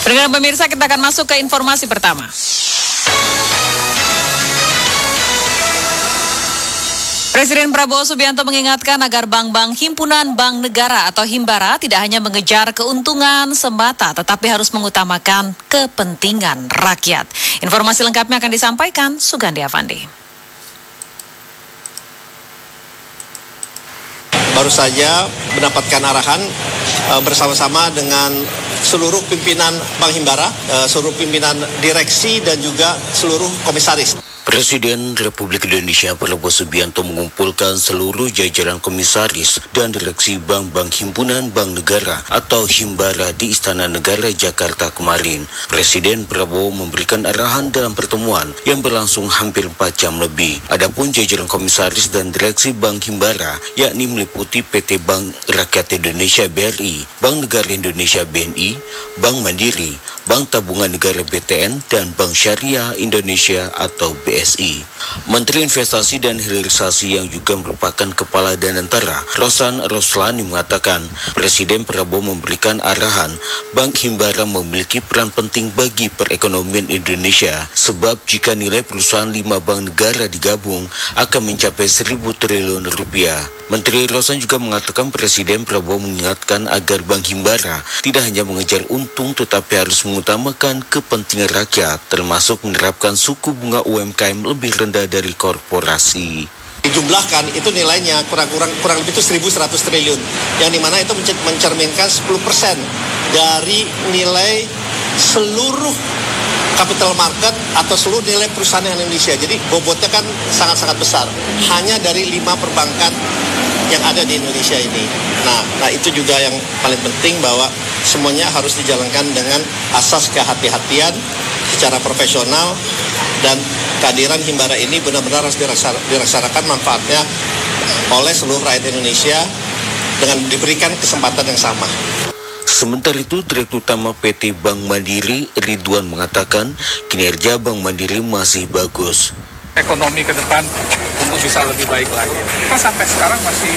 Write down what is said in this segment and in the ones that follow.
Dengan pemirsa, kita akan masuk ke informasi pertama. Presiden Prabowo Subianto mengingatkan agar bank-bank himpunan bank negara atau Himbara tidak hanya mengejar keuntungan semata, tetapi harus mengutamakan kepentingan rakyat. Informasi lengkapnya akan disampaikan Sugandi Avandi. Baru saja mendapatkan arahan bersama-sama dengan seluruh pimpinan Bank Himbara, seluruh pimpinan direksi dan juga seluruh komisaris. Presiden Republik Indonesia Prabowo Subianto mengumpulkan seluruh jajaran komisaris dan direksi bank-bank himpunan bank negara atau Himbara di Istana Negara Jakarta kemarin. Presiden Prabowo memberikan arahan dalam pertemuan yang berlangsung hampir 4 jam lebih. Adapun jajaran komisaris dan direksi Bank Himbara yakni meliputi PT Bank Rakyat Indonesia BRI, Bank Negara Indonesia BNI, Bank Mandiri, Bank Tabungan Negara BTN, dan Bank Syariah Indonesia atau BSI. Menteri Investasi dan Hilirisasi yang juga merupakan Kepala Danantara, Rosan Roslani mengatakan, Presiden Prabowo memberikan arahan Bank Himbara memiliki peran penting bagi perekonomian Indonesia, sebab jika nilai perusahaan 5 bank negara digabung akan mencapai 1.000 triliun rupiah. Menteri Rosan juga mengatakan Presiden Prabowo mengingatkan agar Bank Himbara tidak hanya mengejar untung tetapi harus mengutamakan kepentingan rakyat, termasuk menerapkan suku bunga UMKM lebih rendah dari korporasi. Dijumlahkan itu nilainya kurang lebih itu 1.100 triliun, yang dimana itu mencerminkan 10% dari nilai seluruh capital market atau seluruh nilai perusahaan Indonesia. Jadi bobotnya kan sangat-sangat besar, hanya dari 5 perbankan yang ada di Indonesia ini. Nah itu juga yang paling penting, bahwa semuanya harus dijalankan dengan asas kehati-hatian secara profesional, dan kehadiran Himbara ini benar-benar harus dirasakan manfaatnya oleh seluruh rakyat Indonesia dengan diberikan kesempatan yang sama. Sementara itu, Direktur Utama PT Bank Mandiri Ridwan mengatakan kinerja Bank Mandiri masih bagus. Ekonomi ke depan untuk bisa lebih baik lagi. Kita sampai sekarang masih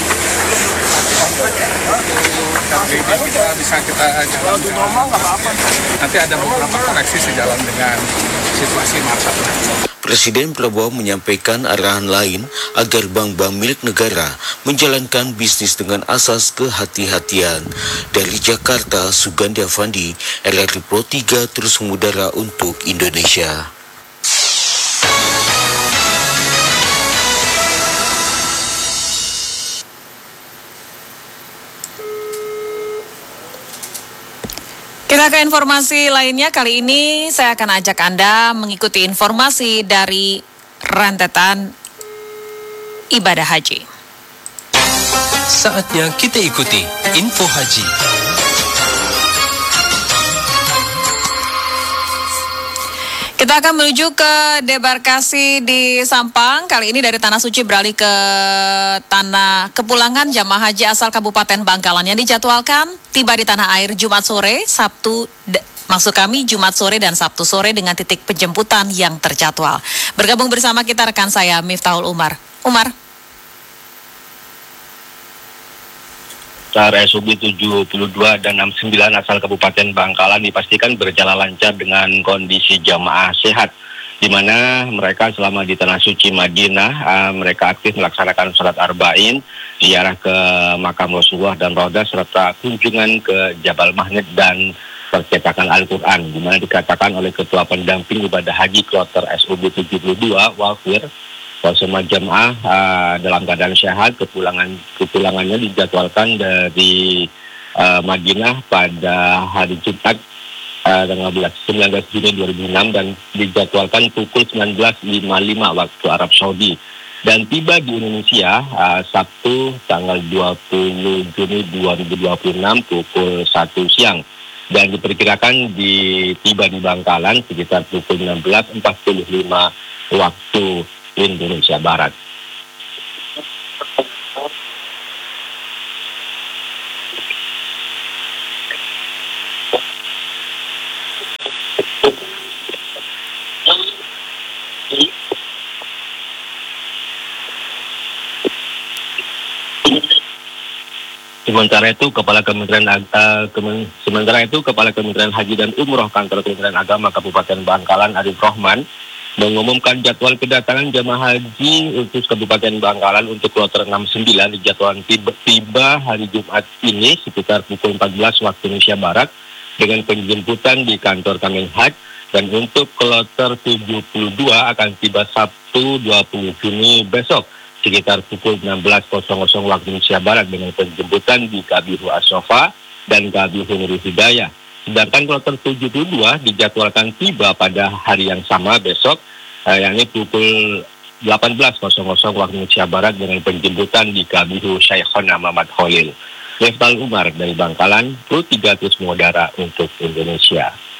bisa kita jalan. Nanti ada beberapa koreksi sejalan dengan situasi market. Presiden Prabowo menyampaikan arahan lain agar bank-bank milik negara menjalankan bisnis dengan asas kehati-hatian. Dari Jakarta, Sugandi Avandi, RRI Pro 3 terus mengudara untuk Indonesia. Kita ke informasi lainnya. Kali ini saya akan ajak Anda mengikuti informasi dari rentetan ibadah haji. Saatnya kita ikuti info haji. Kita akan menuju ke debarkasi di Sampang. Kali ini dari Tanah Suci beralih ke tanah kepulangan jamaah haji asal Kabupaten Bangkalan yang dijadwalkan tiba di tanah air Jumat sore, Jumat sore dan Sabtu sore dengan titik penjemputan yang terjadwal. Bergabung bersama kita rekan saya Miftahul Umar. RSUB 72 dan 69 asal Kabupaten Bangkalan dipastikan berjalan lancar dengan kondisi jamaah sehat, di mana mereka selama di Tanah Suci Madinah mereka aktif melaksanakan sholat arba'in, ziarah ke makam Rasulullah dan Raudah, serta kunjungan ke Jabal Mahnet dan percetakan Al-Quran, di mana dikatakan oleh Ketua Pendamping Ibadah Haji Kloter SUB 72 Wafir, bahwa semua jemaah dalam keadaan sehat. Kepulangannya dijadwalkan dari Madinah pada hari Jumat tanggal 19 Juni 2006 dan dijadwalkan pukul 19.55 waktu Arab Saudi, dan tiba di Indonesia Sabtu tanggal 20 Juni 2026 pukul 1 siang, dan diperkirakan tiba di Bangkalan sekitar pukul 16.45 waktu Indonesia Barat. Sementara itu Kepala Kementerian Haji dan Umroh Kantor Kementerian Agama Kabupaten Bangkalan Arif Rohman mengumumkan jadwal kedatangan jemaah haji untuk Kabupaten Bangkalan untuk kloter 69 dijadwalkan tiba hari Jumat ini sekitar pukul 14 waktu Indonesia Barat dengan penjemputan di kantor Kemenhaj, dan untuk kloter 72 akan tiba Sabtu 20 Juni besok sekitar pukul 16.00 waktu Indonesia Barat dengan penjemputan di Kabiru Ashofa dan Kabiru Nurul Hidayah. Sedangkan kloter 72 dijadwalkan tiba pada hari yang sama besok, yakni pukul 18.00 waktu Indonesia Barat dengan penjemputan di Kabiru Syekhona Muhammad Khalil. Leftal Umar dari Bangkalan, Kru 3 terus mengudara untuk Indonesia.